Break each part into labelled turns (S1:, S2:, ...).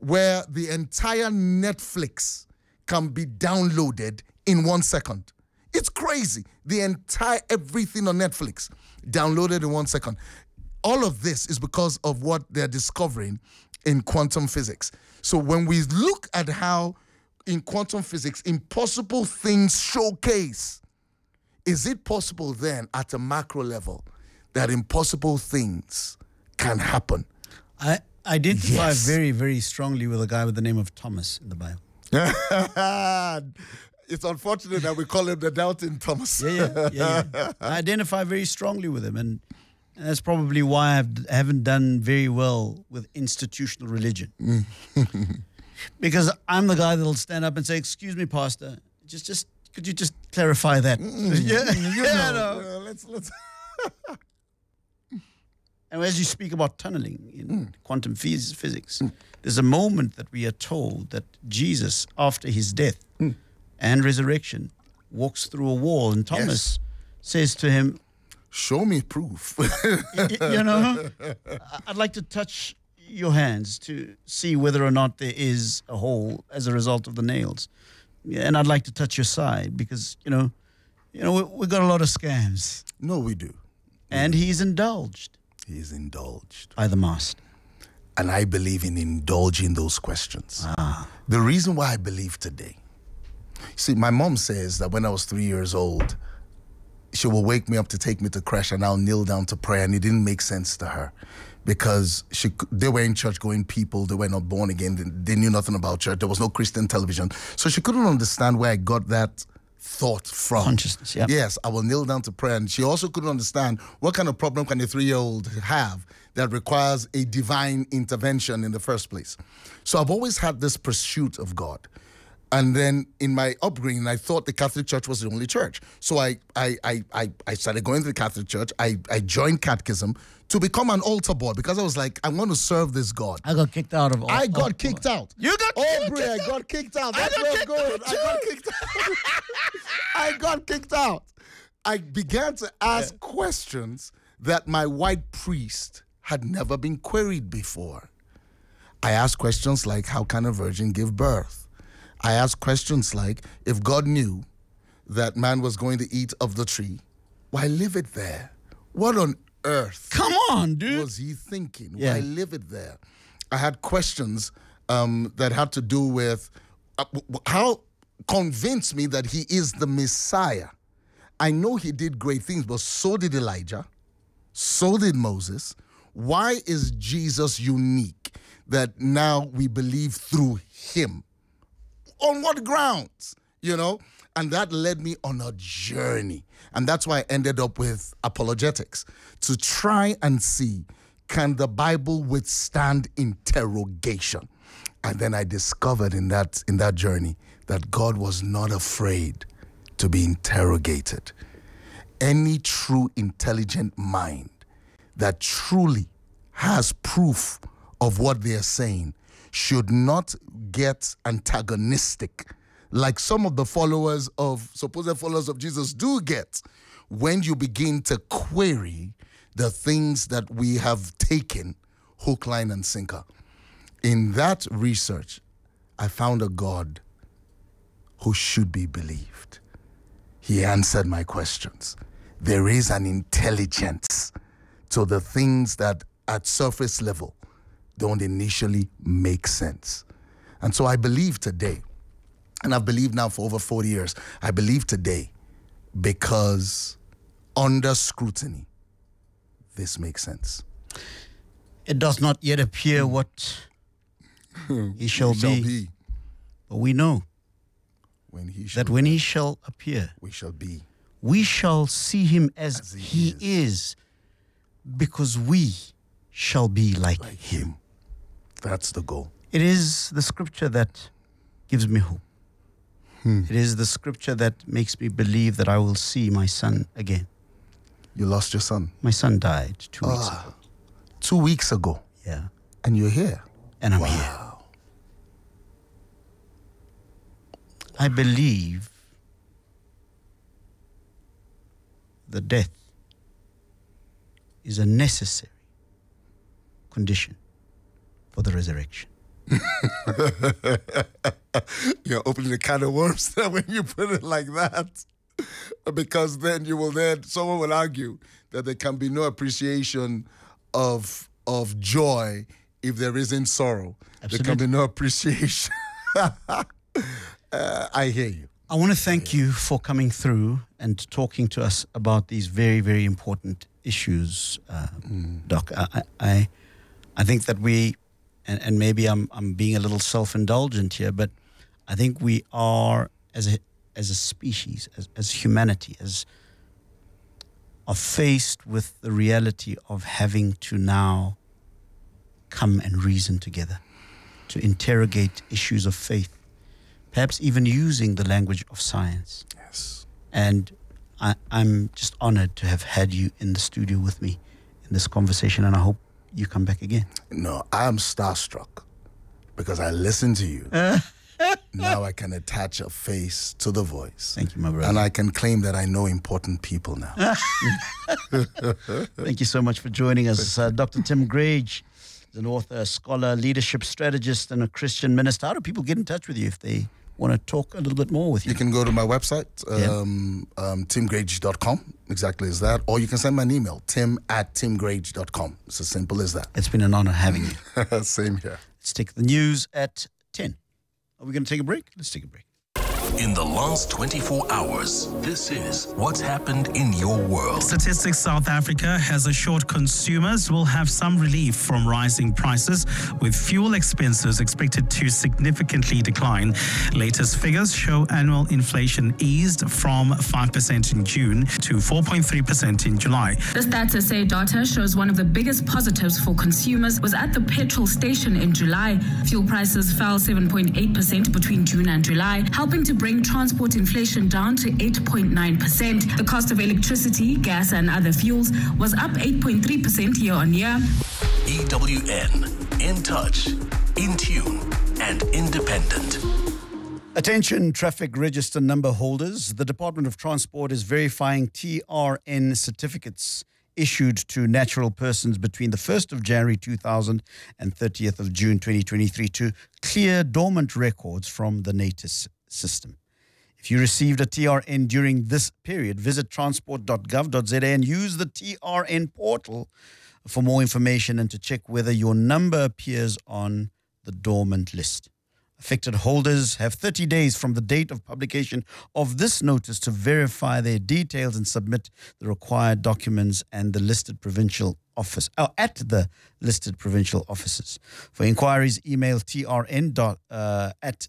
S1: where the entire Netflix can be downloaded in 1 second. It's crazy. The entire everything on Netflix downloaded in 1 second. All of this is because of what they're discovering in quantum physics. So when we look at how in quantum physics impossible things showcase, is it possible then at a macro level that impossible things can happen?
S2: I identify very, very strongly with a guy with the name of Thomas in the Bible.
S1: It's unfortunate that we call him the doubting Thomas.
S2: Yeah. I identify very strongly with him, and that's probably why I haven't done very well with institutional religion. Because I'm the guy that'll stand up and say, "Excuse me, Pastor, just could you just clarify that?"
S1: Let's.
S2: And as you speak about tunneling in quantum physics, there's a moment that we are told that Jesus, after his death and resurrection, walks through a wall, and Thomas says to him,
S1: "Show me proof."
S2: I'd like to touch your hands to see whether or not there is a hole as a result of the nails. And I'd like to touch your side because, we've got a lot of scams.
S1: No, we do.
S2: And he's indulged.
S1: He is indulged
S2: by the master.
S1: And I believe in indulging those questions. The reason why I believe today, see, my mom says that when I was 3 years old, she will wake me up to take me to crash and I'll kneel down to pray, and it didn't make sense to her because they were in church going people, they were not born again, they knew nothing about church, there was no Christian television. So she couldn't understand where I got that thought from.
S2: Consciousness, yeah.
S1: Yes, I will kneel down to pray. And she also couldn't understand what kind of problem can a 3-year-old have that requires a divine intervention in the first place. So I've always had this pursuit of God. And then in my upbringing, I thought the Catholic Church was the only church. So I started going to the Catholic Church. I joined catechism to become an altar boy because I was like, I want to serve this God.
S2: I got kicked out of all.
S1: I got kicked out.
S2: You got kicked out?
S1: I got kicked out. That's where I'm going. I got kicked out. I got kicked out. I began to ask questions that my white priest had never been queried before. I asked questions like, how can a virgin give birth? I asked questions like, if God knew that man was going to eat of the tree, why leave it there? What on earth
S2: Come on, dude.
S1: was he thinking? Why leave it there? I had questions that had to do with how convince me that he is the Messiah. I know he did great things, but so did Elijah. So did Moses. Why is Jesus unique that now we believe through him? On what grounds? And that led me on a journey. And that's why I ended up with apologetics, to try and see, can the Bible withstand interrogation? And then I discovered in that journey that God was not afraid to be interrogated. Any true intelligent mind that truly has proof of what they're saying should not get antagonistic like some of the supposed followers of Jesus do get when you begin to query the things that we have taken hook, line, and sinker. In that research, I found a God who should be believed. He answered my questions. There is an intelligence to the things that at surface level don't initially make sense. And so I believe today, and I've believed now for over 40 years, I believe today because under scrutiny, this makes sense.
S2: It does not yet appear what he shall be. But we know when he shall appear,
S1: we shall be.
S2: We shall see him as he is, because we shall be like him.
S1: That's the goal.
S2: It is the scripture that gives me hope. It is the scripture that makes me believe that I will see my son again.
S1: You lost your son?
S2: My son died 2 weeks ago.
S1: 2 weeks ago?
S2: Yeah.
S1: And you're here?
S2: And I'm here. I believe the death is a necessary condition for the resurrection.
S1: You're opening a can of worms there when you put it like that. Because then someone will argue that there can be no appreciation of joy if there isn't sorrow. Absolutely. There can be no appreciation. I hear you.
S2: I want to thank you for coming through and talking to us about these very, very important issues, Doc. I think that we, and maybe I'm being a little self-indulgent here, but I think we are, as a species, as humanity, are faced with the reality of having to now come and reason together, to interrogate issues of faith, perhaps even using the language of science.
S1: Yes.
S2: And I'm just honored to have had you in the studio with me in this conversation, and I hope you come back again.
S1: No, I'm starstruck because I listen to you. Now I can attach a face to the voice.
S2: Thank you, my brother.
S1: And I can claim that I know important people now.
S2: Thank you so much for joining us. Dr. Tim Grage is an author, scholar, leadership strategist, and a Christian minister. How do people get in touch with you if they want to talk a little bit more with you?
S1: You can go to my website, timgrage.com, exactly as that. Or you can send me an email, tim@timgrage.com. It's as simple as that.
S2: It's been an honor having you.
S1: Same here.
S2: Let's take the news at 10. Are we going to take a break? Let's take a break.
S3: In the last 24 hours, this is what's happened in your world.
S4: Statistics South Africa has assured consumers will have some relief from rising prices, with fuel expenses expected to significantly decline. Latest figures show annual inflation eased from 5% in June to 4.3% in July.
S5: The Stats SA data shows one of the biggest positives for consumers was at the petrol station in July. Fuel prices fell 7.8% between June and July, helping to bring transport inflation down to 8.9%. The cost of electricity, gas and other fuels was up 8.3% year on year.
S3: EWN, in touch, in tune, and independent.
S2: Attention traffic register number holders. The Department of Transport is verifying TRN certificates issued to natural persons between the 1st of January 2000 and 30th of June 2023 to clear dormant records from the NATIS system. If you received a TRN during this period, visit transport.gov.za and use the TRN portal for more information and to check whether your number appears on the dormant list. Affected holders have 30 days from the date of publication of this notice to verify their details and submit the required documents and the listed provincial office at the listed provincial offices. For inquiries, email trn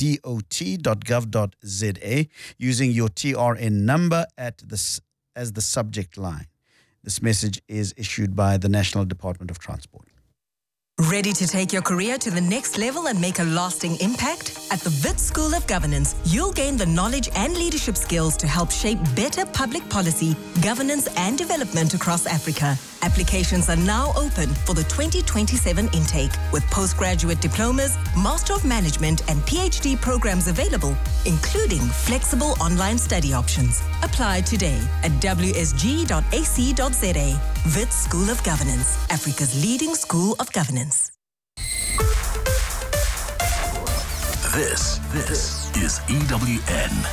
S2: at dot.gov.za using your TRN number as the subject line. This message is issued by the National Department of Transport.
S6: Ready to take your career to the next level and make a lasting impact? At the Wits School of Governance, you'll gain the knowledge and leadership skills to help shape better public policy, governance and development across Africa. Applications are now open for the 2027 intake, with postgraduate diplomas, Master of Management and PhD programs available, including flexible online study options. Apply today at wsg.ac.za. Wits School of Governance, Africa's leading school of governance.
S3: This is EWN.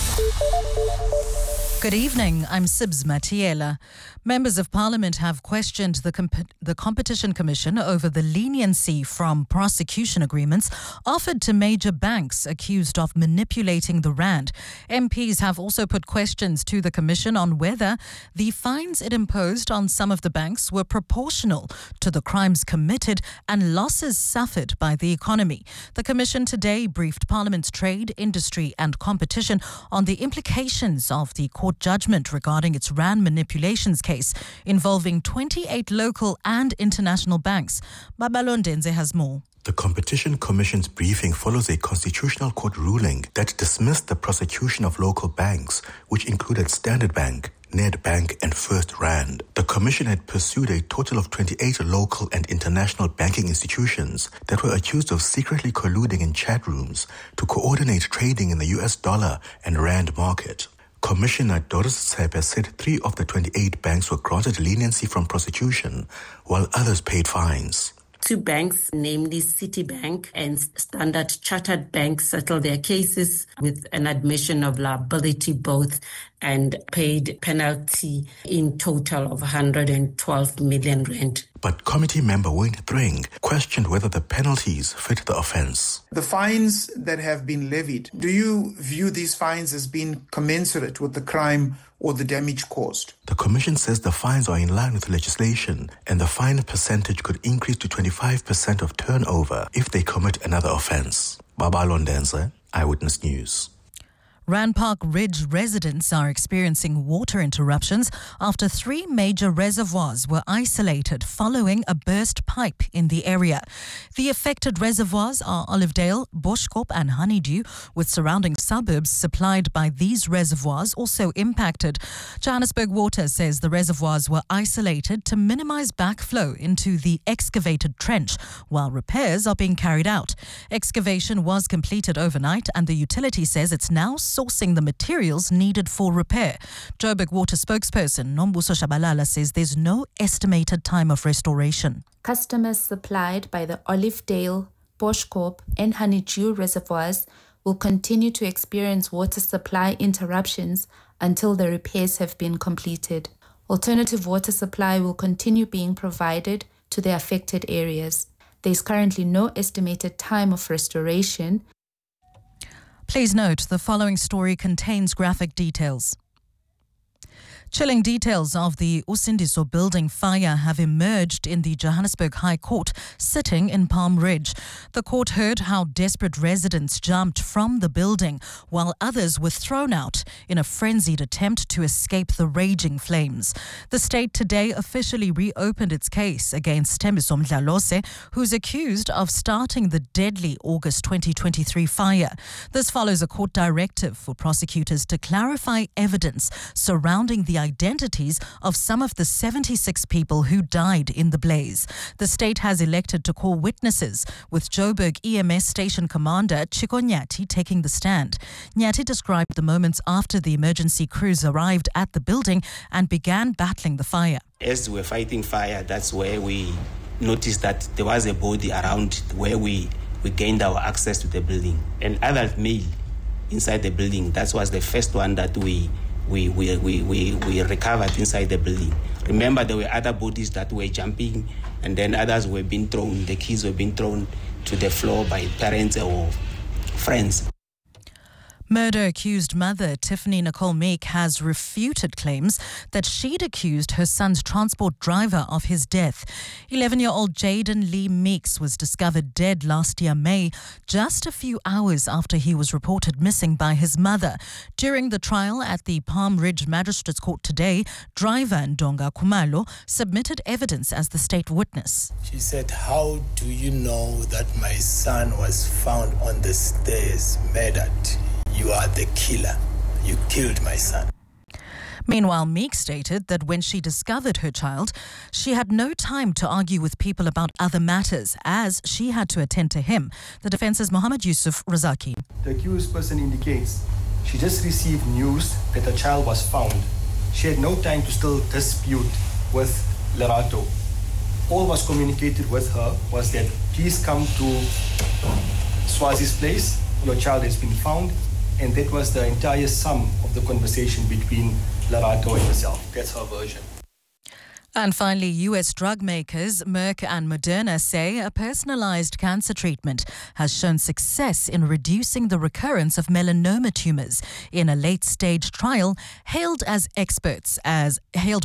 S7: Good evening, I'm Sibs Matiela. Members of Parliament have questioned the Competition Commission over the leniency from prosecution agreements offered to major banks accused of manipulating the rand. MPs have also put questions to the Commission on whether the fines it imposed on some of the banks were proportional to the crimes committed and losses suffered by the economy. The Commission today briefed Parliament's Trade, Industry and Competition on the implications of the court judgment regarding its rand manipulations case involving 28 local and international banks. Babalo Ndenze has more.
S8: The Competition Commission's briefing follows a Constitutional Court ruling that dismissed the prosecution of local banks, which included Standard Bank, Nedbank and First Rand. The Commission had pursued a total of 28 local and international banking institutions that were accused of secretly colluding in chat rooms to coordinate trading in the US dollar and rand market. Commissioner Doris Tsepe said 3 of the 28 banks were granted leniency from prosecution, while others paid fines.
S9: Two banks, namely Citibank and Standard Chartered Bank, settled their cases with an admission of liability both and paid penalty in total of 112 million rand.
S8: But committee member Wayne Thring questioned whether the penalties fit the offence.
S10: The fines that have been levied, do you view these fines as being commensurate with the crime or the damage caused?
S8: The Commission says the fines are in line with legislation and the fine percentage could increase to 25% of turnover if they commit another offence. Babalo Ndenze, Eyewitness News.
S7: Rand Park Ridge residents are experiencing water interruptions after 3 major reservoirs were isolated following a burst pipe in the area. The affected reservoirs are Olivedale, Boschkop and Honeydew, with surrounding suburbs supplied by these reservoirs also impacted. Johannesburg Water says the reservoirs were isolated to minimize backflow into the excavated trench while repairs are being carried out. Excavation was completed overnight and the utility says it's now sourcing the materials needed for repair. Joburg Water spokesperson Nombuso Shabalala says there's no estimated time of restoration.
S11: Customers supplied by the Olivedale, Boschkop and Honeydew reservoirs will continue to experience water supply interruptions until the repairs have been completed. Alternative water supply will continue being provided to the affected areas. There is currently no estimated time of restoration.
S7: Please note, the following story contains graphic details. Chilling details of the Usindiso building fire have emerged in the Johannesburg High Court, sitting in Palm Ridge. The court heard how desperate residents jumped from the building while others were thrown out in a frenzied attempt to escape the raging flames. The state today officially reopened its case against Thembiso Mdlalose, who's accused of starting the deadly August 2023 fire. This follows a court directive for prosecutors to clarify evidence surrounding the identities of some of the 76 people who died in the blaze. The state has elected to call witnesses, with Joburg EMS Station Commander Chiko Nyati taking the stand. Nyati described the moments after the emergency crews arrived at the building and began battling the fire.
S12: As we were fighting fire, that's where we noticed that there was a body around where we gained our access to the building. An adult male inside the building, that was the first one that we recovered inside the building. Remember, there were other bodies that were jumping, and then others were being thrown. The kids were being thrown to the floor by parents or friends.
S7: Murder-accused mother Tiffany Nicole Meek has refuted claims that she'd accused her son's transport driver of his death. 11-year-old Jaden Lee Meeks was discovered dead last year May, just a few hours after he was reported missing by his mother. During the trial at the Palm Ridge Magistrates Court today, driver Ndonga Kumalo submitted evidence as the state witness.
S13: She said, "How do you know that my son was found on the stairs murdered? You are the killer. You killed my son."
S7: Meanwhile, Meek stated that when she discovered her child, she had no time to argue with people about other matters, as she had to attend to him. The defence's Mohammed Yusuf Razaki.
S14: The accused person indicates she just received news that a child was found. She had no time to still dispute with Lerato. All was communicated with her was that, please come to Swazi's place, your child has been found. And that was the entire sum of the conversation between Lerato and herself. That's her version.
S7: And finally, U.S. drug makers Merck and Moderna say a personalized cancer treatment has shown success in reducing the recurrence of melanoma tumors in a late-stage trial hailed by experts as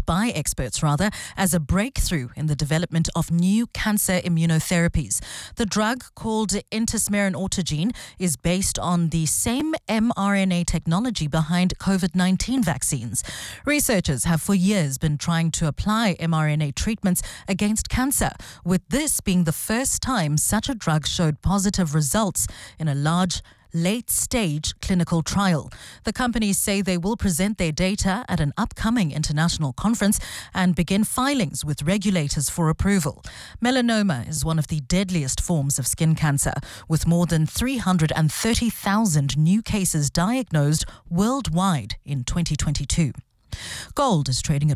S7: a breakthrough in the development of new cancer immunotherapies. The drug, called Intismeran Autogene, is based on the same mRNA technology behind COVID-19 vaccines. Researchers have for years been trying to apply mRNA treatments against cancer, with this being the first time such a drug showed positive results in a large late-stage clinical trial. The companies say they will present their data at an upcoming international conference and begin filings with regulators for approval. Melanoma is one of the deadliest forms of skin cancer, with more than 330,000 new cases diagnosed worldwide in 2022. Gold is trading at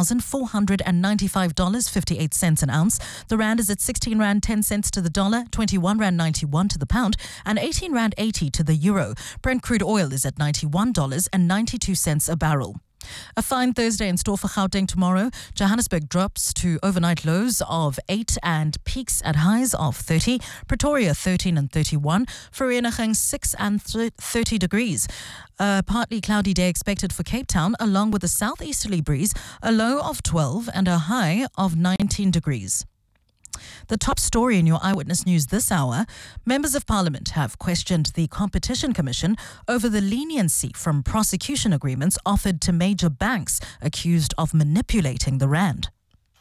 S7: $4,495.58 an ounce. The rand is at 16 rand 10 cents to the dollar, 21 rand 91 to the pound, and 18 rand 80 to the euro. Brent crude oil is at $91.92 a barrel. A fine Thursday in store for Gauteng tomorrow. Johannesburg drops to overnight lows of 8 and peaks at highs of 30. Pretoria 13 and 31. Vereeniging 6 and 30 degrees. A partly cloudy day expected for Cape Town, along with a southeasterly breeze, a low of 12 and a high of 19 degrees. The top story in your Eyewitness News this hour: members of Parliament have questioned the Competition Commission over the leniency from prosecution agreements offered to major banks accused of manipulating the rand.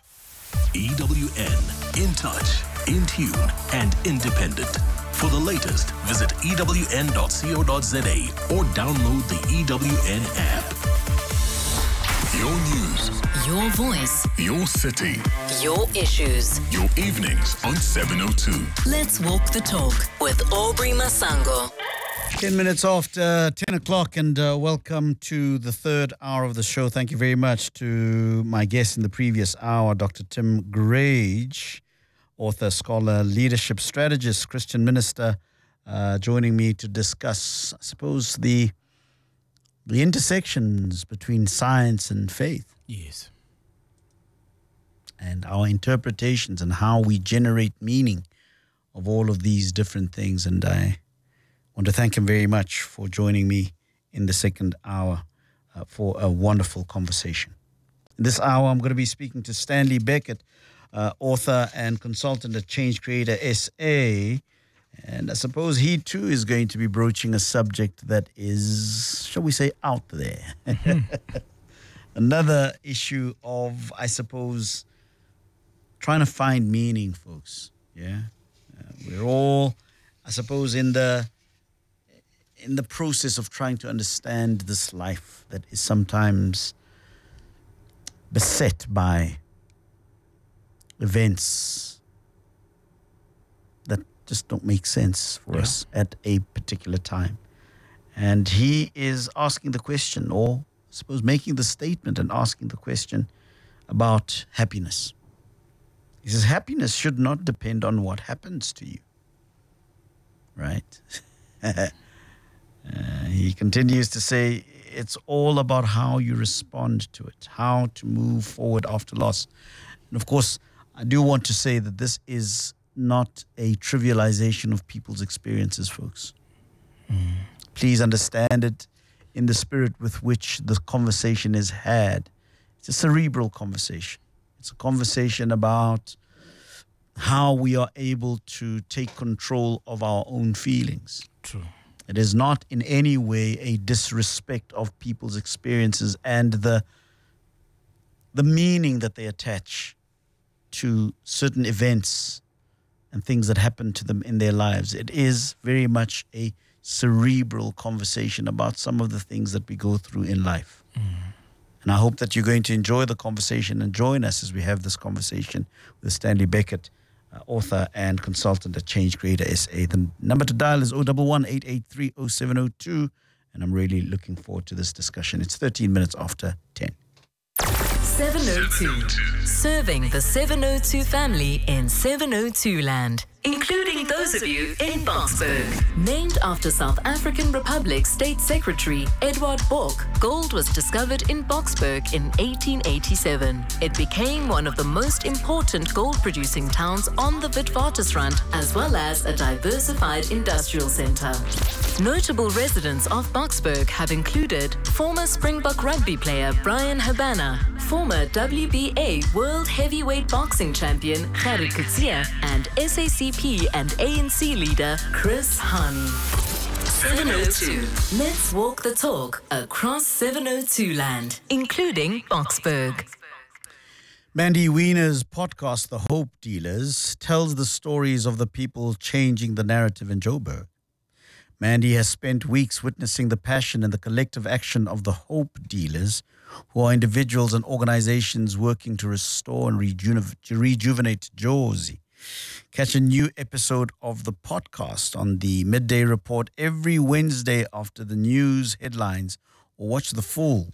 S3: EWN, in touch, in tune, and independent. For the latest, visit ewn.co.za or download the EWN app. Your news,
S15: your voice,
S3: your city,
S15: your issues,
S3: your evenings on 702.
S15: Let's walk the talk with Aubrey Masango.
S2: 10 minutes after 10 o'clock, and welcome to the third hour of the show. Thank you very much to my guest in the previous hour, Dr. Tim Grage, author, scholar, leadership strategist, Christian minister, joining me to discuss, I suppose, the intersections between science and faith.
S16: Yes.
S2: And our interpretations and how we generate meaning of all of these different things. And I want to thank him very much for joining me in the second hour for a wonderful conversation. In this hour, I'm going to be speaking to Stanley Beckett, author and consultant at Change Creator SA. And I suppose he too is going to be broaching a subject that is, shall we say, out there. Another issue of, I suppose, trying to find meaning, folks. Yeah, we're all, I suppose, in the process of trying to understand this life that is sometimes beset by events that just don't make sense for us at a particular time. And he is asking the question, or I suppose making the statement and asking the question about happiness. He says happiness should not depend on what happens to you, right? He continues to say it's all about how you respond to it, how to move forward after loss. And of course, I do want to say that this is not a trivialization of people's experiences, folks. Please understand it in the spirit with which the conversation is had. It's a cerebral conversation. It's a conversation about how we are able to take control of our own feelings.
S16: True.
S2: It is not in any way a disrespect of people's experiences and the meaning that they attach to certain events and things that happen to them in their lives. It is very much a cerebral conversation about some of the things that we go through in life. And I hope that you're going to enjoy the conversation and join us as we have this conversation with Stanley Beckett, author and consultant at Change Creator SA. The number to dial is 011-883-0702, and I'm really looking forward to this discussion. It's 13 minutes after 10.
S15: 702. Serving the 702 family in 702 land, including those of you in Boksburg. Named after South African Republic State Secretary Edward Bork, gold was discovered in Boksburg in 1887. It became one of the most important gold-producing towns on the Witwatersrand, as well as a diversified industrial center. Notable residents of Boksburg have included former Springbok rugby player Brian Habana, former WBA World Heavyweight Boxing Champion Gerrit Coetzee, and SACP and ANC leader Chris Hani. 702. Let's walk the talk across 702 land, including Boksburg.
S2: Mandy Wiener's podcast, The Hope Dealers, tells the stories of the people changing the narrative in Joburg. Mandy has spent weeks witnessing the passion and the collective action of the Hope Dealers, who are individuals and organizations working to restore and rejuvenate Jozi. Catch a new episode of the podcast on the Midday Report every Wednesday after the news headlines, or watch the full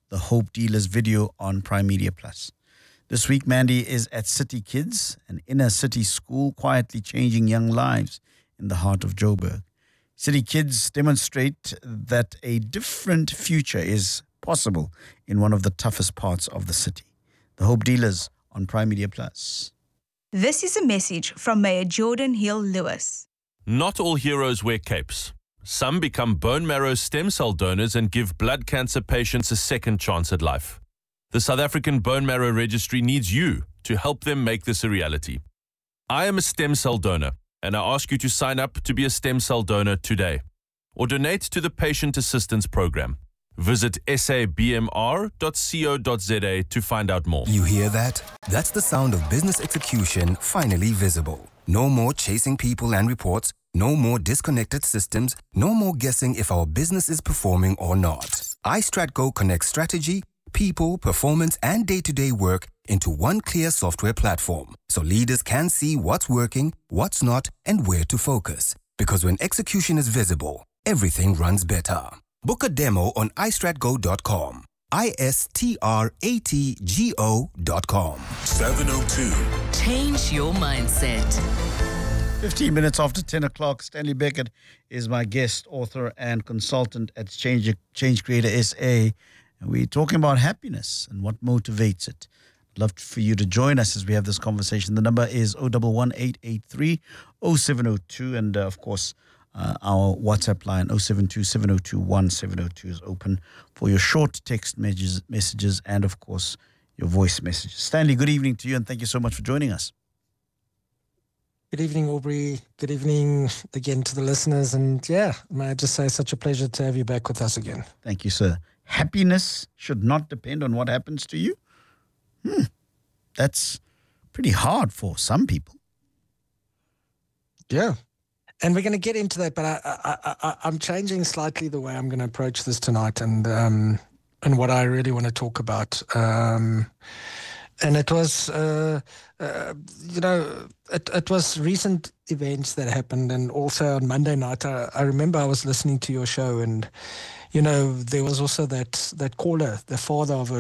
S2: the Hope Dealers video on Prime Media Plus. This week, Mandy is at City Kids, an inner city school quietly changing young lives in the heart of Joburg. City Kids demonstrate that a different future is possible in one of the toughest parts of the city. The Hope Dealers on Prime Media Plus.
S16: This is a message from Mayor Jordan Hill-Lewis.
S17: Not all heroes wear capes. Some become bone marrow stem cell donors and give blood cancer patients a second chance at life. The South African Bone Marrow Registry needs you to help them make this a reality. I am a stem cell donor, and I ask you to sign up to be a stem cell donor today or donate to the Patient Assistance Program. Visit sabmr.co.za to find out more.
S18: You hear that? That's the sound of business execution finally visible. No more chasing people and reports, no more disconnected systems, no more guessing if our business is performing or not. iStratGo connects strategy, people, performance, and day-to-day work into one clear software platform, so leaders can see what's working, what's not, and where to focus. Because when execution is visible, everything runs better. Book a demo on istratgo.com. istratgo.com.
S3: 702.
S15: Change your mindset.
S2: 15 minutes after 10 o'clock, Stanley Beckett is my guest, author and consultant at Change Creator SA. And we're talking about happiness and what motivates it. I'd love for you to join us as we have this conversation. The number is 011-883-0702. And, of course, our WhatsApp line, 072-702-1702, is open for your short text messages and, of course, your voice messages. Stanley, good evening to you, and thank you so much for joining us.
S19: Good evening, Aubrey. Good evening again to the listeners. And, may I just say, such a pleasure to have you back with us again.
S2: Thank you, sir. Happiness should not depend on what happens to you. That's pretty hard for some people.
S19: Yeah. And we're going to get into that, but I'm changing slightly the way I'm going to approach this tonight and what I really want to talk about. And it was, it was recent events that happened. And also on Monday night, I remember I was listening to your show and, there was also that caller, the father of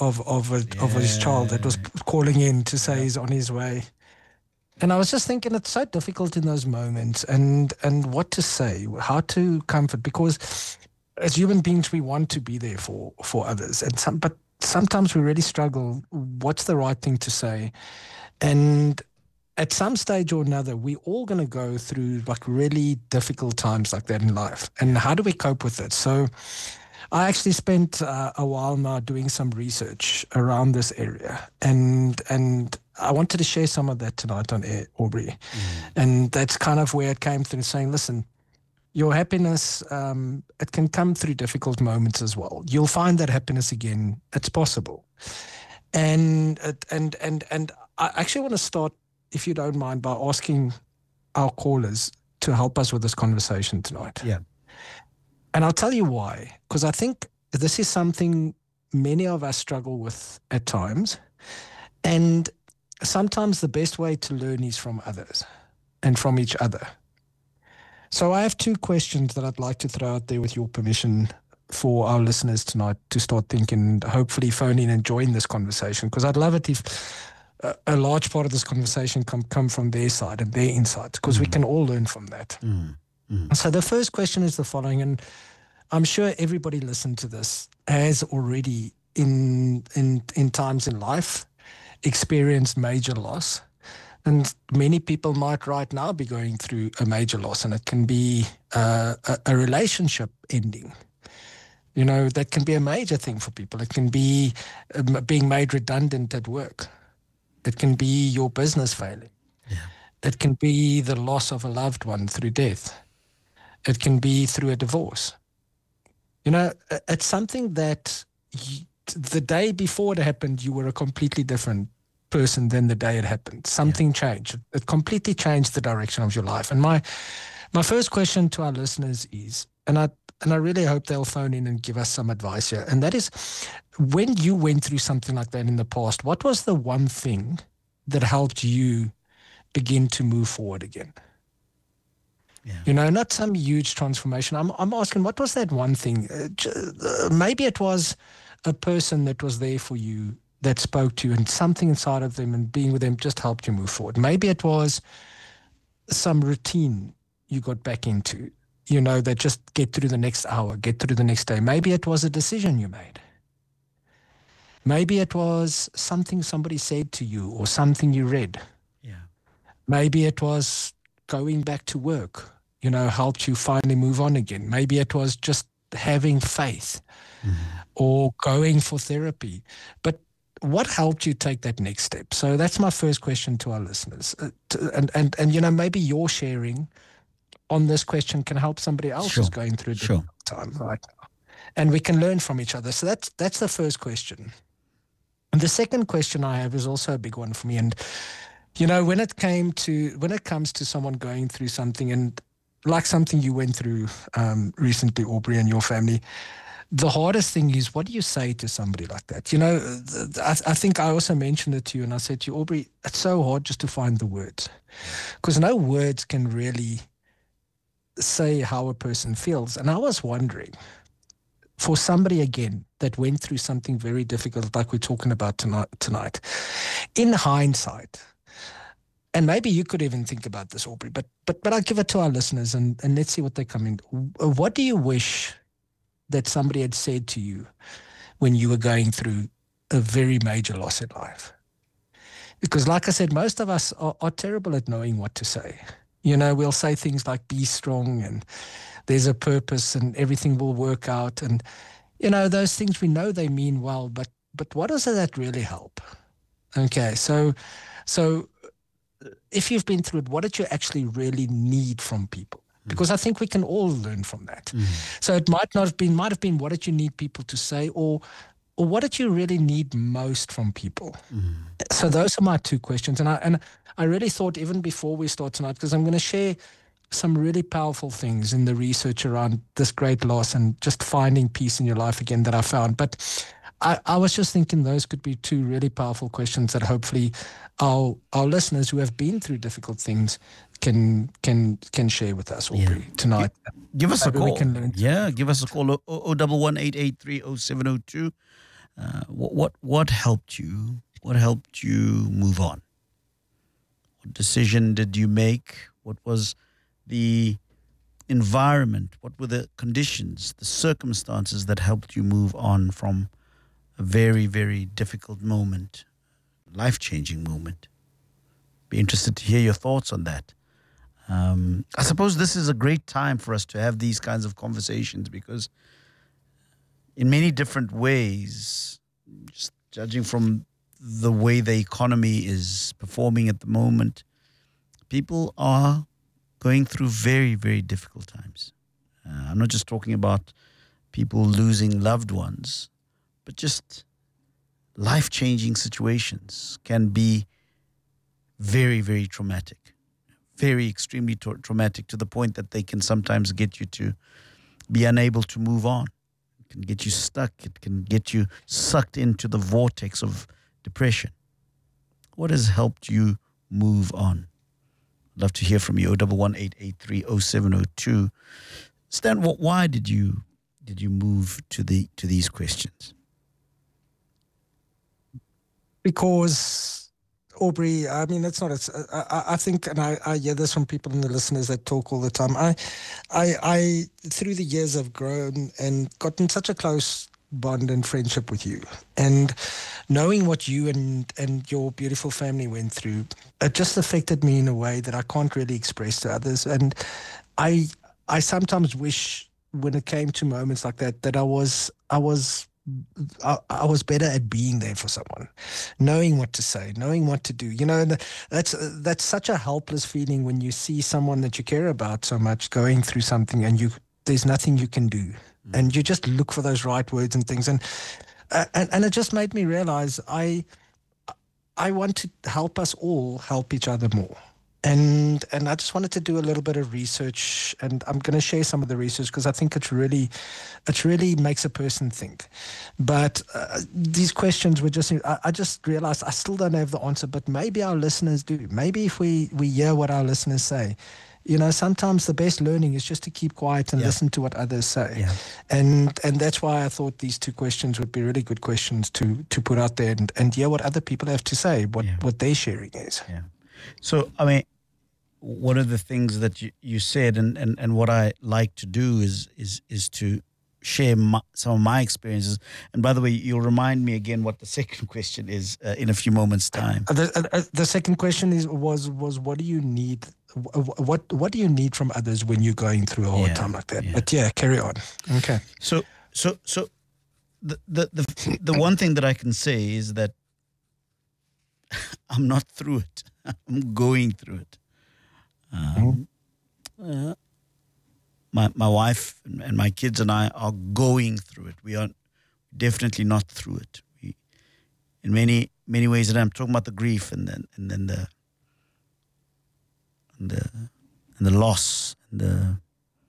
S19: his child that was calling in to say he's on his way. And I was just thinking it's so difficult in those moments and what to say, how to comfort, because as human beings, we want to be there for others. But sometimes we really struggle. What's the right thing to say? And at some stage or another, we're all going to go through like really difficult times like that in life. And how do we cope with it? So I actually spent a while now doing some research around this area. And I wanted to share some of that tonight on air, Aubrey. And that's kind of where it came through, saying, listen, your happiness, it can come through difficult moments as well. You'll find that happiness again. It's possible. And I actually want to start, if you don't mind, by asking our callers to help us with this conversation tonight.
S2: Yeah.
S19: And I'll tell you why. Because I think this is something many of us struggle with at times. And sometimes the best way to learn is from others and from each other. So I have two questions that I'd like to throw out there with your permission for our listeners tonight to start thinking and hopefully phone in and join this conversation, because I'd love it if a large part of this conversation come from their side and their insights, because we can all learn from that. So the first question is the following, and I'm sure everybody listening to this has already in times in life experienced major loss. And many people might right now be going through a major loss, and it can be a relationship ending. That can be a major thing for people. It can be being made redundant at work. It can be your business failing. Yeah. It can be the loss of a loved one through death. It can be through a divorce. It's something that the day before it happened, you were a completely different person than the day it happened. Something changed. It completely changed the direction of your life. And my first question to our listeners is, and I really hope they'll phone in and give us some advice here, and that is, when you went through something like that in the past, what was the one thing that helped you begin to move forward again? Yeah. Not some huge transformation. I'm asking, what was that one thing? Maybe it was a person that was there for you, that spoke to you, and something inside of them and being with them just helped you move forward. Maybe it was some routine you got back into, that just get through the next hour, get through the next day. Maybe it was a decision you made. Maybe it was something somebody said to you or something you read.
S2: Yeah.
S19: Maybe it was going back to work, helped you finally move on again. Maybe it was just having faith or going for therapy. But what helped you take that next step? So that's my first question to our listeners. And maybe your sharing on this question can help somebody else who's going through a difficult time right now. And we can learn from each other. So that's the first question. And the second question I have is also a big one for me. And, when it comes to someone going through something, and like something you went through recently, Aubrey, and your family, the hardest thing is, what do you say to somebody like that? I think I also mentioned it to you, and I said to you, Aubrey, it's so hard just to find the words, because no words can really say how a person feels. And I was wondering, for somebody, again, that went through something very difficult, like we're talking about tonight, in hindsight, and maybe you could even think about this, Aubrey, but I'll give it to our listeners, and let's see what they come in. What do you wish that somebody had said to you when you were going through a very major loss in life? Because like I said, most of us are terrible at knowing what to say. We'll say things like, be strong, and there's a purpose, and everything will work out. And, those things, we know they mean well, but what does that really help? Okay, so if you've been through it, what did you actually really need from people? Because I think we can all learn from that. So it might have been what did you need people to say, or what did you really need most from people? So those are my two questions. And I really thought, even before we start tonight, because I'm going to share some really powerful things in the research around this great loss and just finding peace in your life again that I found. But I was just thinking those could be two really powerful questions that hopefully our listeners who have been through difficult things can share with us, Aubrey, tonight.
S2: Give us a call. Give us a call. 011-883-0702. What helped you? What helped you move on? What decision did you make? What was the environment? What were the conditions, the circumstances that helped you move on from a very, very difficult moment, life-changing moment? Be interested to hear your thoughts on that. I suppose this is a great time for us to have these kinds of conversations, because in many different ways, just judging from the way the economy is performing at the moment, people are going through very, very difficult times. I'm not just talking about people losing loved ones, but just life-changing situations can be very, very traumatic. Very extremely traumatic, to the point that they can sometimes get you to be unable to move on. It can get you stuck. It can get you sucked into the vortex of depression. What has helped you move on? I'd love to hear from you. 011-883-0702. Stan, why did you move to these questions?
S19: Because, Aubrey, I mean, I think, and I hear this from people and the listeners that talk all the time. I through the years, have grown and gotten such a close bond and friendship with you, and knowing what you and your beautiful family went through, it just affected me in a way that I can't really express to others. And I sometimes wish, when it came to moments like that I was better at being there for someone, knowing what to say, knowing what to do. That's such a helpless feeling when you see someone that you care about so much going through something, and there's nothing you can do, and you just look for those right words and things. And it just made me realize I want to help us all help each other more. And I just wanted to do a little bit of research, and I'm going to share some of the research because I think it really makes a person think. But these questions were I just realized I still don't have the answer, but maybe our listeners do. Maybe if we hear what our listeners say, sometimes the best learning is just to keep quiet and listen to what others say. And that's why I thought these two questions would be really good questions to put out there and hear what other people have to say, what their sharing is.
S2: Yeah. So, I mean, one of the things that you said and what I like to do is to share some of my experiences. And by the way, you'll remind me again what the second question is in a few moments' time.
S19: The second question was what do you need? What do you need from others when you're going through a hard time like that? Yeah. But carry on. Okay.
S2: So the one thing that I can say is that I'm not through it. I'm going through it. My wife and my kids and I are going through it. We are definitely not through it. In many ways, and I'm talking about the grief and then the loss and the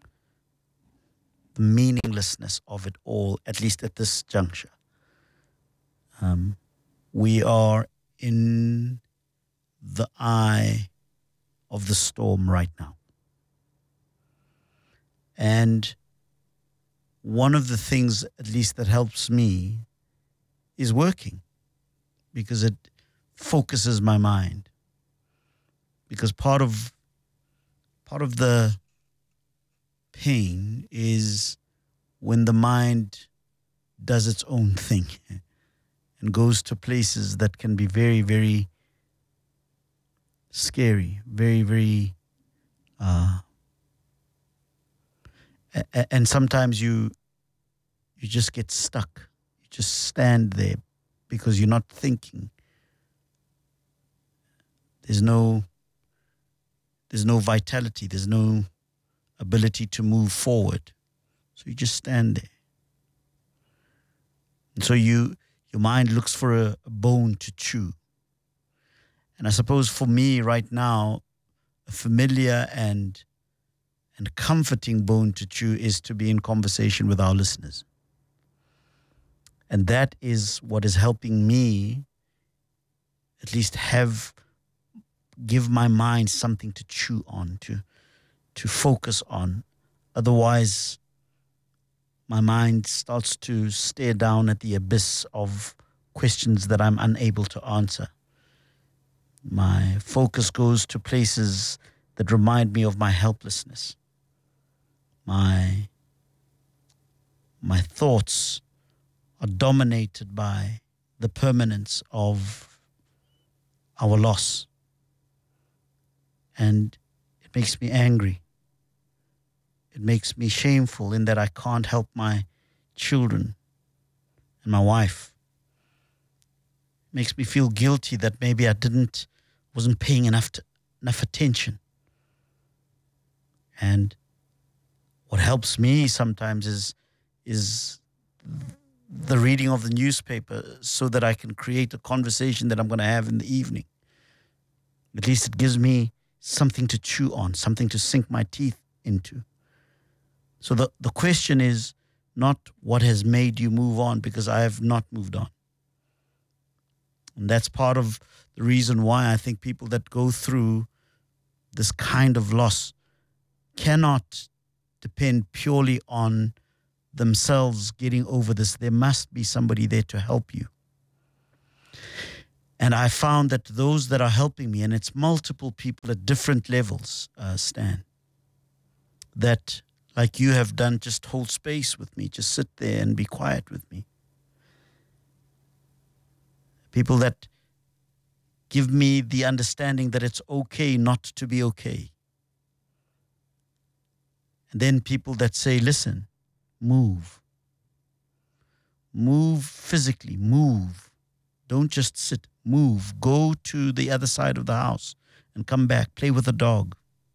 S2: meaninglessness of it all, at least at this juncture. We are in the eye of the storm right now. And one of the things, at least that helps me, is working, because it focuses my mind. Because part of the pain is when the mind does its own thing and goes to places that can be very, very scary, very, very and sometimes you just get stuck. You just stand there because you're not thinking. There's no vitality. There's no ability to move forward. So you just stand there. And so your mind looks for a bone to chew. And I suppose for me right now, a familiar and comforting bone to chew is to be in conversation with our listeners. And that is what is helping me at least give my mind something to chew on, to focus on. Otherwise, my mind starts to stare down at the abyss of questions that I'm unable to answer. My focus goes to places that remind me of my helplessness. My thoughts are dominated by the permanence of our loss. And it makes me angry. It makes me shameful in that I can't help my children and my wife. It makes me feel guilty that maybe I wasn't paying enough attention. And what helps me sometimes is the reading of the newspaper so that I can create a conversation that I'm going to have in the evening. At least it gives me something to chew on, something to sink my teeth into. So the question is not what has made you move on, because I have not moved on. And that's part of the reason why I think people that go through this kind of loss cannot depend purely on themselves getting over this. There must be somebody there to help you. And I found that those that are helping me, and it's multiple people at different levels, Stan, that like you have done, just hold space with me, just sit there and be quiet with me. People that give me the understanding that it's okay not to be okay. And then people that say, listen, move. Move physically, move. Don't just sit, move. Go to the other side of the house and come back, play with a dog.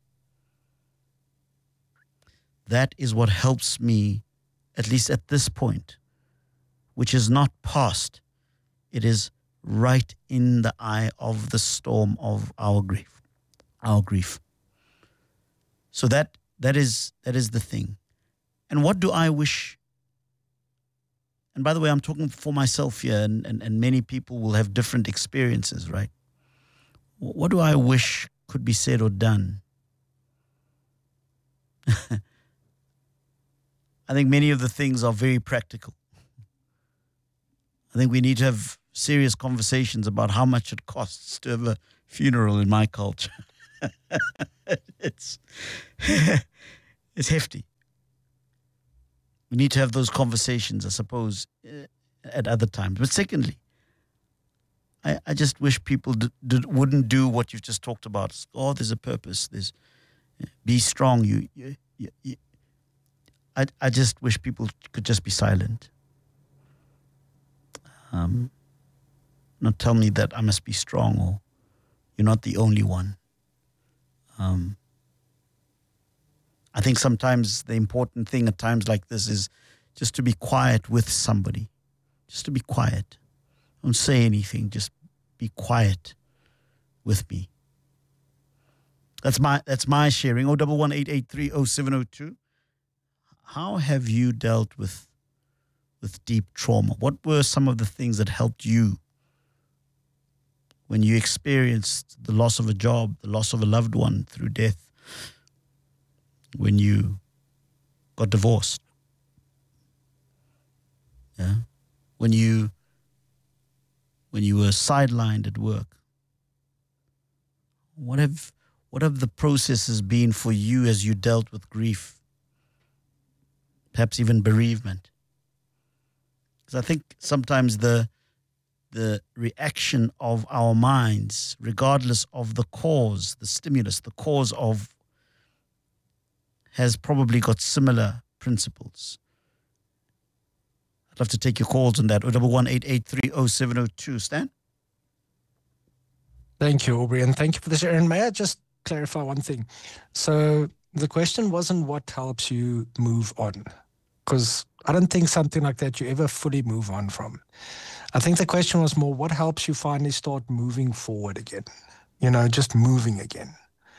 S2: That is what helps me, at least at this point, which is not past. It is right in the eye of the storm of our grief. So that is the thing. And what do I wish? And by the way, I'm talking for myself here, and many people will have different experiences, right? What do I wish could be said or done I think many of the things are very practical. I think we need to have serious conversations about how much it costs to have a funeral in my culture. It's hefty. We need to have those conversations, I suppose, at other times. But secondly, I just wish people wouldn't do what you've just talked about. Oh, there's a purpose. Be strong. I just wish people could just be silent. Not tell me that I must be strong or you're not the only one. I think sometimes the important thing at times like this is just to be quiet with somebody. Just to be quiet. Don't say anything. Just be quiet with me. That's my sharing. 011-883-0702. How have you dealt with deep trauma? What were some of the things that helped you when you experienced the loss of a job, the loss of a loved one through death, when you got divorced? Yeah. When you were sidelined at work? What have the processes been for you as you dealt with grief? Perhaps even bereavement? Because I think sometimes the reaction of our minds, regardless of the cause, the stimulus, the cause of, has probably got similar principles. I'd love to take your calls on that. 011-883-0702. Stan?
S19: Thank you, Aubrey, and thank you for this. And may I just clarify one thing? So the question wasn't what helps you move on, because I don't think something like that you ever fully move on from. I think the question was more what helps you finally start moving forward again, just moving again.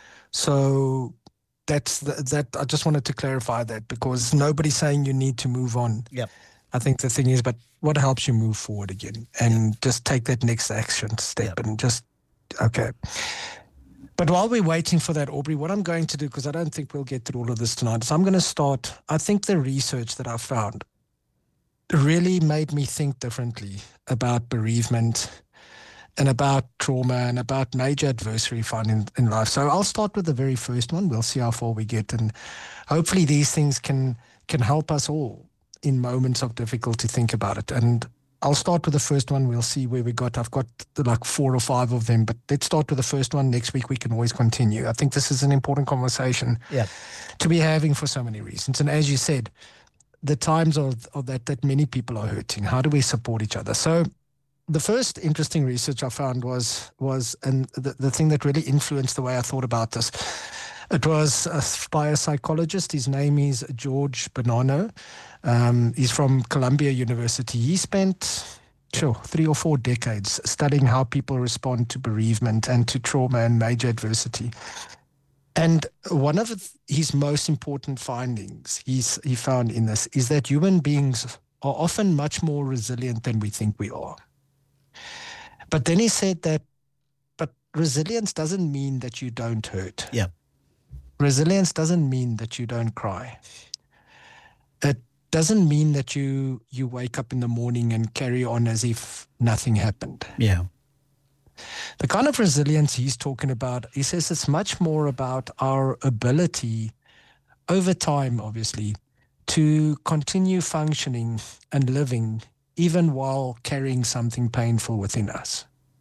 S19: So that I just wanted to clarify that, because nobody's saying you need to move on.
S2: Yep.
S19: I think the thing is, but what helps you move forward again and just take that next action step and just, okay. But while we're waiting for that, Aubrey, what I'm going to do, because I don't think we'll get through all of this tonight, is I'm going to start, I think the research that I found really made me think differently about bereavement and about trauma and about major adversity found in life. So I'll start with the very first one. We'll see how far we get. And hopefully these things can help us all in moments of difficulty think about it. And I'll start with the first one. We'll see where we got. I've got like 4 or 5 of them, but let's start with the first one. Next week we can always continue. I think this is an important conversation to be having for so many reasons. And as you said, the times of that many people are hurting. How do we support each other? So the first interesting research I found was and the thing that really influenced the way I thought about this, it was by a psychologist. His name is George Bonanno. He's from Columbia University. He spent 3 or 4 decades studying how people respond to bereavement and to trauma and major adversity. And one of his most important findings he found in this is that human beings are often much more resilient than we think we are. But then he said that, but resilience doesn't mean that you don't hurt.
S2: Yeah.
S19: Resilience doesn't mean that you don't cry. It doesn't mean that you wake up in the morning and carry on as if nothing happened.
S2: Yeah.
S19: The kind of resilience he's talking about, he says it's much more about our ability over time, obviously, to continue functioning and living even while carrying something painful within us.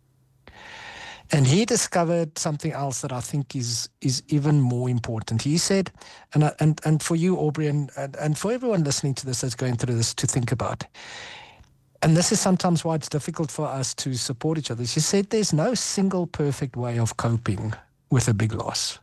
S19: And he discovered something else that I think is even more important. He said, and for you, Aubrey, and for everyone listening to this that's going through this to think about, and this is sometimes why it's difficult for us to support each other. He said there's no single perfect way of coping with a big loss.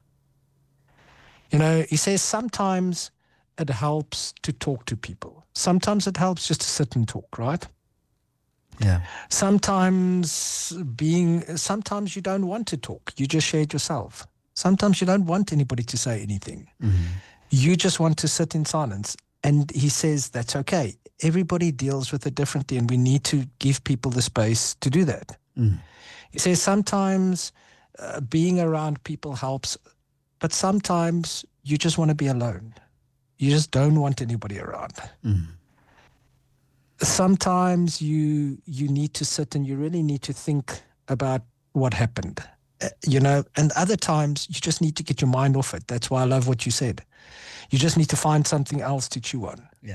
S19: He says sometimes it helps to talk to people. Sometimes it helps just to sit and talk, right?
S2: Yeah.
S19: Sometimes you don't want to talk. You just share it yourself. Sometimes you don't want anybody to say anything.
S2: Mm-hmm.
S19: You just want to sit in silence. And he says that's okay. Everybody deals with it differently, and we need to give people the space to do that.
S2: Mm.
S19: He says sometimes being around people helps but sometimes you just want to be alone. You just don't want anybody around. Sometimes you need to sit and you really need to think about what happened, and other times you just need to get your mind off it. That's why I love what you said. You just need to find something else to chew on.
S2: Yeah.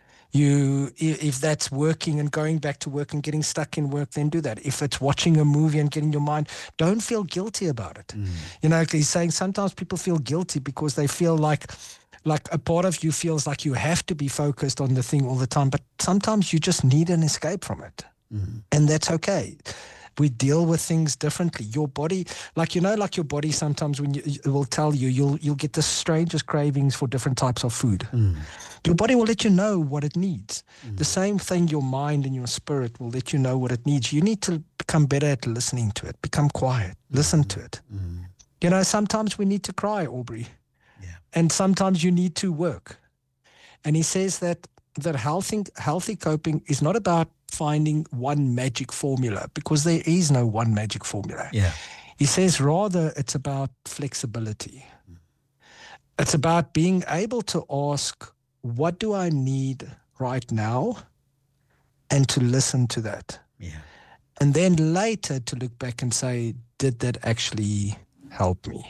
S19: If that's working and going back to work and getting stuck in work, then do that. If it's watching a movie and getting your mind, don't feel guilty about it. He's saying sometimes people feel guilty because they feel like a part of you feels like you have to be focused on the thing all the time, but sometimes you just need an escape from it. And that's okay. We deal with things differently. Your body, like your body sometimes when it will tell you'll get the strangest cravings for different types of food. Your body will let you know what it needs. The same thing, your mind and your spirit will let you know what it needs. You need to become better at listening to it. Become quiet. Listen to it. Sometimes we need to cry, Aubrey. And sometimes you need to work. And he says that healthy coping is not about finding one magic formula, because there is no one magic formula.
S2: Yeah.
S19: He says rather it's about flexibility. It's about being able to ask, what do I need right now? And to listen to that.
S2: Yeah.
S19: And then later to look back and say, did that actually help me?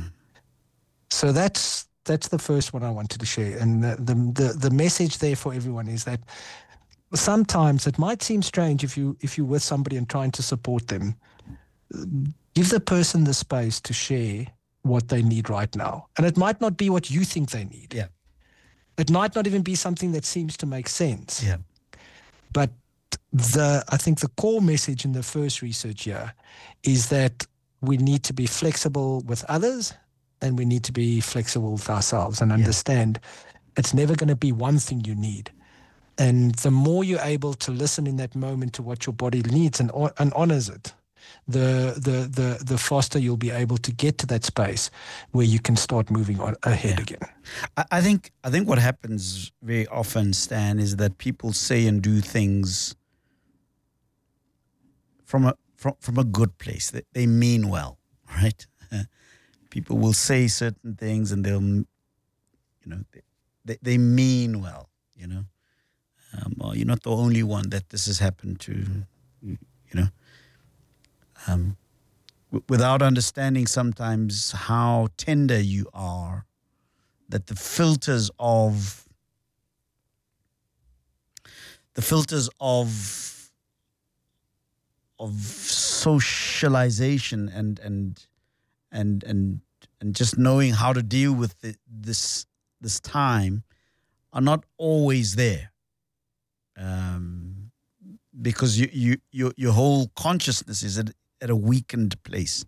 S19: So that's the first one I wanted to share. And the message there for everyone is that sometimes it might seem strange if you're with somebody and trying to support them. Give the person the space to share what they need right now. And it might not be what you think they need.
S2: Yeah.
S19: It might not even be something that seems to make sense.
S2: Yeah.
S19: But I think the core message in the first research here is that we need to be flexible with others, and we need to be flexible with ourselves and understand it's never going to be one thing you need. And the more you're able to listen in that moment to what your body needs and honors it, the faster you'll be able to get to that space where you can start moving on ahead again.
S2: I think what happens very often, Stan, is that people say and do things from a good place. They mean well, right? People will say certain things and they'll, they mean well, or you're not the only one that this has happened to, without understanding sometimes how tender you are, that the filters of socialization and just knowing how to deal with this time are not always there, because your whole consciousness is at a weakened place.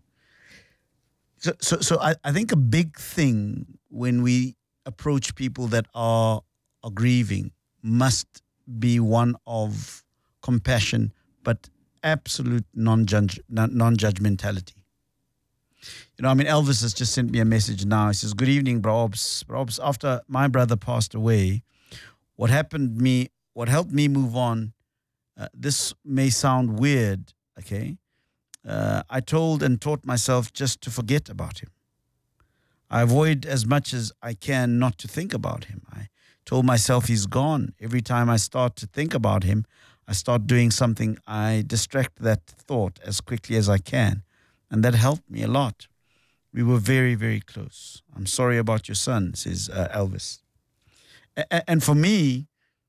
S2: So I think a big thing when we approach people that are grieving must be one of compassion, but absolute non-judgmentality. Elvis has just sent me a message now. He says, "Good evening, Brobs. After my brother passed away, what helped me move on, this may sound weird, okay? I told and taught myself just to forget about him. I avoid as much as I can not to think about him. I told myself he's gone. Every time I start to think about him, I start doing something. I distract that thought as quickly as I can. And that helped me a lot. We were very, very close. I'm sorry about your son," says Elvis. And for me,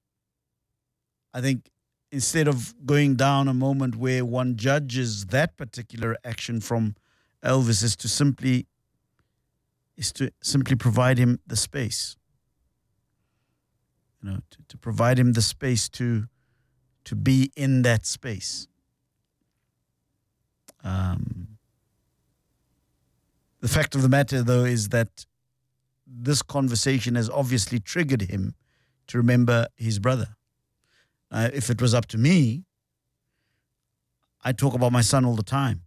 S2: I think instead of going down a moment where one judges that particular action from Elvis, is to simply provide him the space. To provide him the space to be in that space. The fact of the matter, though, is that this conversation has obviously triggered him to remember his brother. If it was up to me, I talk about my son all the time.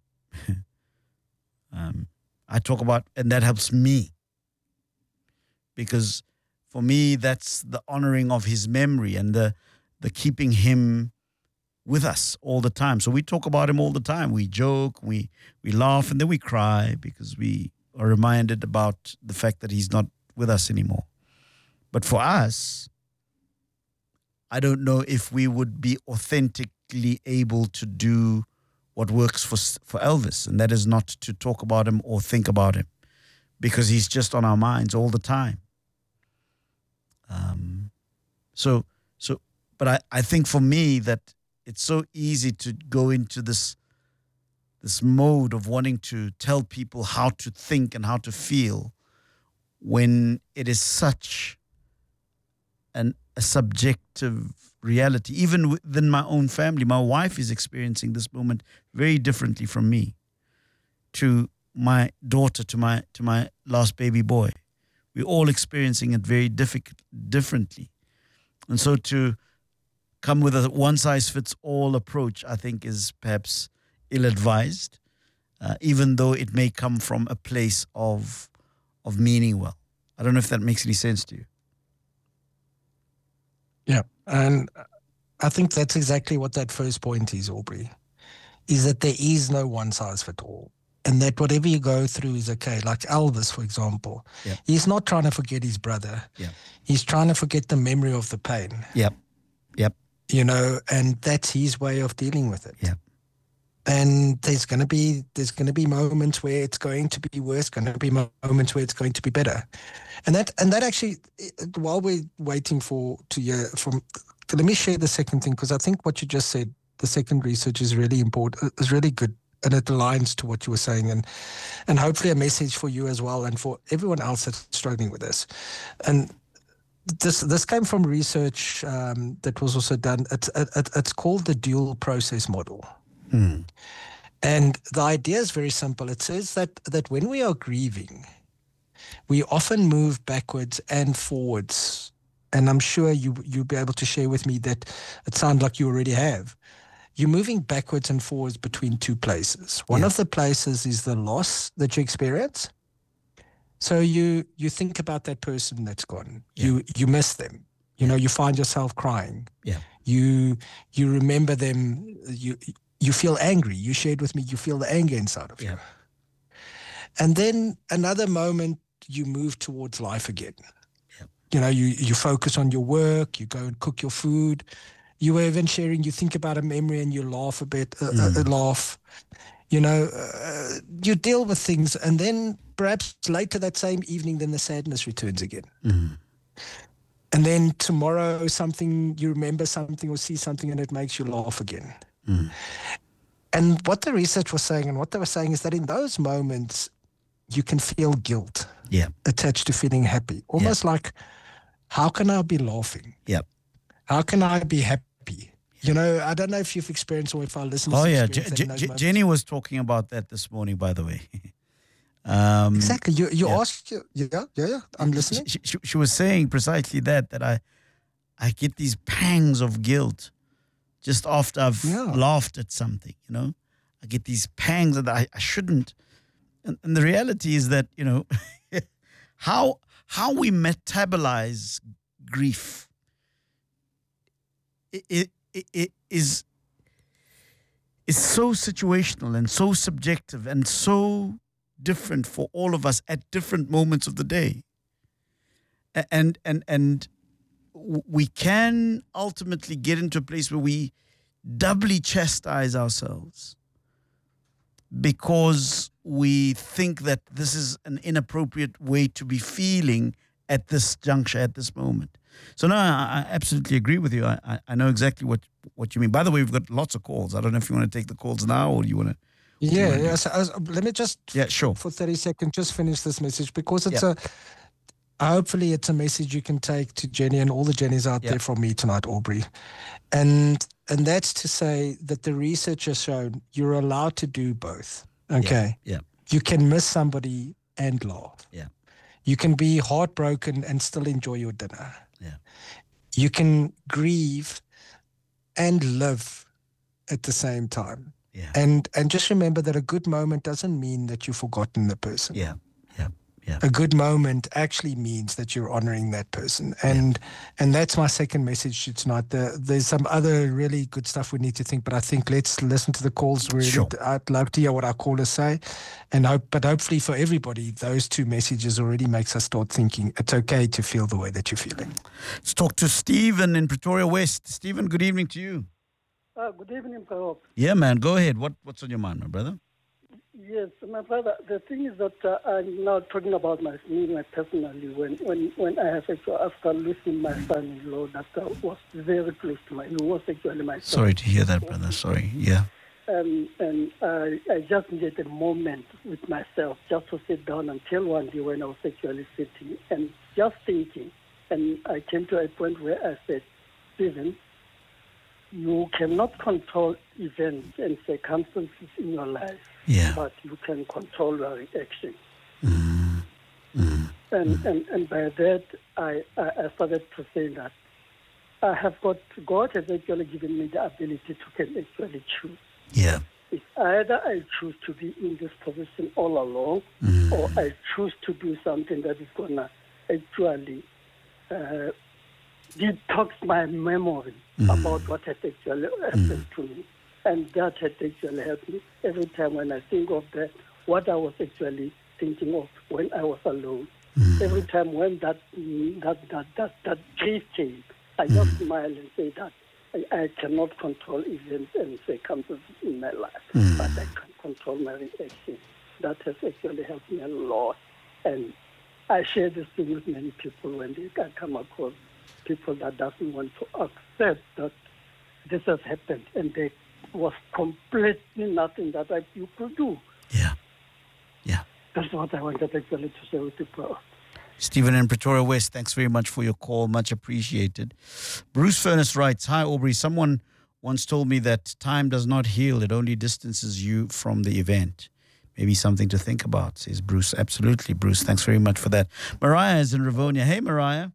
S2: I talk about, and that helps me. Because for me, that's the honoring of his memory and the keeping him with us all the time. So we talk about him all the time. We joke, we laugh, and then we cry because we are reminded about the fact that he's not with us anymore. But for us, I don't know if we would be authentically able to do what works for Elvis, and that is not to talk about him or think about him, because he's just on our minds all the time. But I think for me that it's so easy to go into this mode of wanting to tell people how to think and how to feel when it is such a subjective reality. Even within my own family, my wife is experiencing this moment very differently from me, to my daughter, to my last baby boy. We're all experiencing it very differently. And so to come with a one-size-fits-all approach, I think, is perhaps ill-advised, even though it may come from a place of meaning well. I don't know if that makes any sense to you.
S19: Yeah, and I think that's exactly what that first point is, Aubrey, is that there is no one-size-fits-all. And that whatever you go through is okay. Like Elvis, for example, he's not trying to forget his brother. He's trying to forget the memory of the pain.
S2: Yep.
S19: You know, and that's his way of dealing with it.
S2: Yep.
S19: And there's going to be moments where it's going to be worse. Going to be moments where it's going to be better. And that actually, while we're waiting to hear from, let me share the second thing, because I think what you just said, the second research is really important. Is really good. And it aligns to what you were saying, and hopefully a message for you as well, and for everyone else that's struggling with this. And this came from research that was also done. It's called the dual process model. And the idea is very simple. It says that when we are grieving, we often move backwards and forwards. And I'm sure you'll be able to share with me that it sounds like you already have. You're moving backwards and forwards between two places. One of the places is the loss that you experience. So you think about that person that's gone. You miss them. You know, you find yourself crying. You remember them. You feel angry. You shared with me, you feel the anger inside of you. And then another moment, you move towards life again. You know, you focus on your work. You go and cook your food. You were even sharing, you think about a memory and you laugh a bit, laugh. You know, you deal with things, and then perhaps later that same evening, then the sadness returns again. And then tomorrow you remember something or see something and it makes you laugh again. And what the research was saying, and what they were saying, is that in those moments, you can feel guilt attached to feeling happy. Almost like, how can I be laughing? How can I be happy? You know, I don't know if you've experienced or if our listeners
S2: Jenny was talking about that this morning, by the way.
S19: Exactly. You asked, I'm listening.
S2: She was saying precisely that I get these pangs of guilt just after I've laughed at something, you know. I get these pangs that I shouldn't. And the reality is that, you know, how we metabolize grief it is so situational and so subjective and so different for all of us at different moments of the day. And we can ultimately get into a place where we doubly chastise ourselves because we think that this is an inappropriate way to be feeling at this juncture, at this moment. So no, I absolutely agree with you. I know exactly what you mean. By the way, we've got lots of calls. I don't know if you want to take the calls now or you want to.
S19: So let me just for 30 seconds just finish this message, because it's hopefully it's a message you can take to Jenny and all the Jennies out there from me tonight, Aubrey. And that's to say that the research has shown you're allowed to do both. Okay. You can miss somebody and laugh. You can be heartbroken and still enjoy your dinner. You can grieve and live at the same time. And just remember that a good moment doesn't mean that you've forgotten the person. A good moment actually means that you're honoring that person. And that's my second message tonight. There's some other really good stuff we need to think, but I think let's listen to the calls.
S2: Sure.
S19: I'd love to hear what our callers say. But hopefully for everybody, those two messages already makes us start thinking it's okay to feel the way that you're feeling.
S2: Let's talk to Stephen in Pretoria West. Stephen, good evening to you.
S20: Good evening, Paul.
S2: Yeah, man, go ahead. What's on your mind, my brother?
S20: Yes, my brother. The thing is that I'm now talking about me personally. When I have actually, after losing my son-in-law, that was very close to me. He was actually my son.
S2: Sorry to hear that, brother. Sorry. Yeah.
S20: And I just needed a moment with myself just to sit down until one day when I was actually sitting and just thinking. And I came to a point where I said, Stephen, you cannot control events and circumstances in your life, but you can control your reaction. And by that, I started to say that God has actually given me the ability to can actually choose.
S2: Yeah.
S20: It's either I choose to be in this position all along, or I choose to do something that is going to actually detox my memory about what had actually happened to me. And that had actually helped me every time when I think of what I was actually thinking of when I was alone. Every time when that case came, I just smile and say that I cannot control events and circumstances in my life, but I can control my reaction. That has actually helped me a lot. And I share this thing with many people when they come across people that doesn't want to accept that this has happened and there was completely nothing that you could do.
S2: Yeah.
S20: That's what I wanted actually to say with people.
S2: Stephen in Pretoria West, thanks very much for your call. Much appreciated. Bruce Furness writes, hi, Aubrey. Someone once told me that time does not heal. It only distances you from the event. Maybe something to think about, says Bruce. Absolutely, Bruce. Thanks very much for that. Mariah is in Rivonia. Hey, Mariah.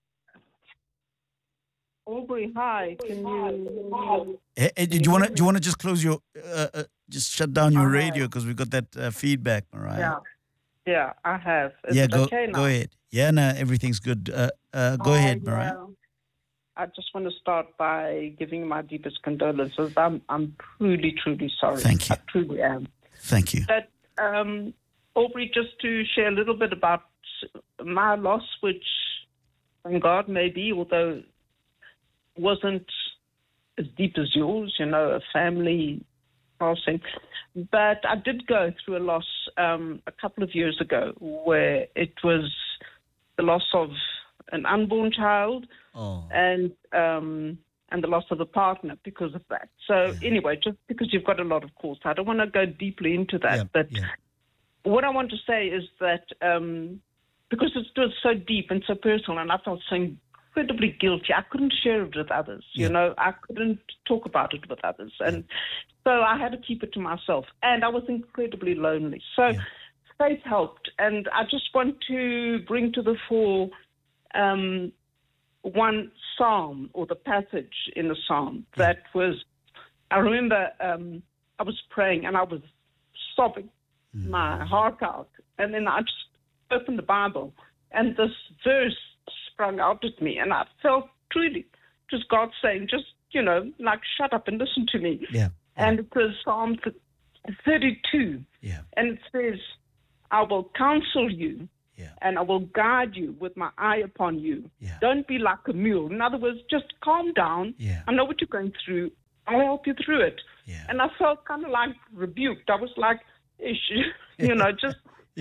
S21: Aubrey, hi. Can you?
S2: Hey, do you want to just close your, just shut down your radio because we've got that feedback, Mariah.
S21: Yeah, I have. Is it okay now?
S2: Go ahead. Yeah, no, everything's good. Go ahead, Mariah.
S21: I just want to start by giving my deepest condolences. I'm truly, truly sorry.
S2: Thank you.
S21: I truly am.
S2: Thank you.
S21: But Aubrey, just to share a little bit about my loss, which, thank God, maybe, although wasn't as deep as yours, a family passing. But I did go through a loss a couple of years ago where it was the loss of an unborn child and the loss of a partner because of that. So anyway, just because you've got a lot of calls, I don't want to go deeply into that. What I want to say is that because it was so deep and so personal and I felt so incredibly guilty, I couldn't share it with others. I couldn't talk about it with others. And so I had to keep it to myself. And I was incredibly lonely. So faith helped. And I just want to bring to the fore one psalm or the passage in the psalm that was, I remember I was praying and I was sobbing my heart out. And then I just opened the Bible and this verse sprung out at me, and I felt truly just God saying, just, shut up and listen to me. And it was Psalm 32. And it says, I will counsel you and I will guide you with my eye upon you. Don't be like a mule. In other words, just calm down. I know what you're going through. I'll help you through it. And I felt kind of like rebuked. I was like, just...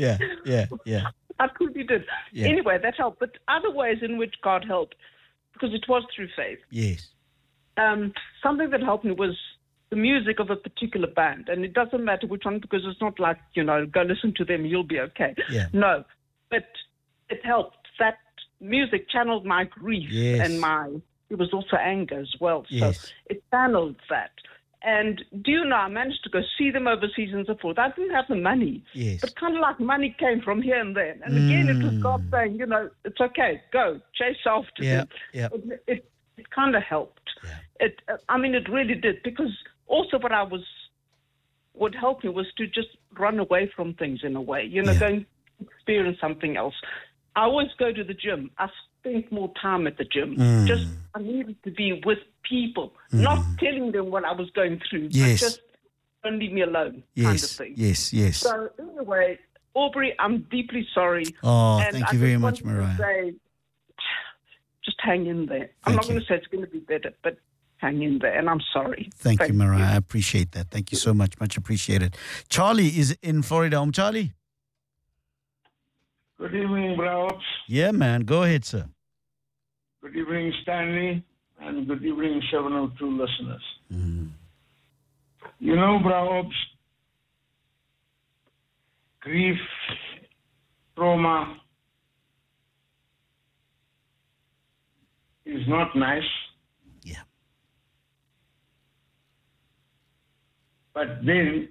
S21: I truly did. Anyway, that helped. But other ways in which God helped, because it was through faith.
S2: Yes.
S21: Something that helped me was the music of a particular band. And it doesn't matter which one, because it's not like, go listen to them, you'll be okay. No. But it helped. That music channeled my grief and it was also anger as well. So it channeled that. And do you know, I managed to go see them overseas and so forth. I didn't have the money, but kind of like money came from here and there. And again, it was God saying, it's okay, go, chase after them. It kind of helped. It really did, because also what helped me was to just run away from things in a way, going experience something else. I always go to the gym. I spend more time at the gym. I needed to be with people, not telling them what I was going through, but just don't leave me alone kind of thing.
S2: Yes.
S21: So anyway, Aubrey, I'm deeply sorry.
S2: Oh,
S21: and
S2: thank you very much, Mariah.
S21: Say, just hang in there. I'm not going to say it's going to be better, but hang in there, and I'm sorry.
S2: Thank you, Mariah. I appreciate that. Thank you so much. Much appreciated. Charlie is in Florida. Charlie?
S1: Good evening, Bravo.
S2: Yeah, man. Go ahead, sir.
S1: Good evening, Stanley, and good evening, 702 listeners. You know, Bravo, grief, trauma is not nice.
S2: Yeah.
S1: But then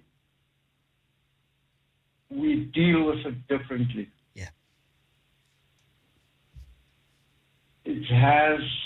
S1: we deal with it differently.
S2: Yeah.
S1: It has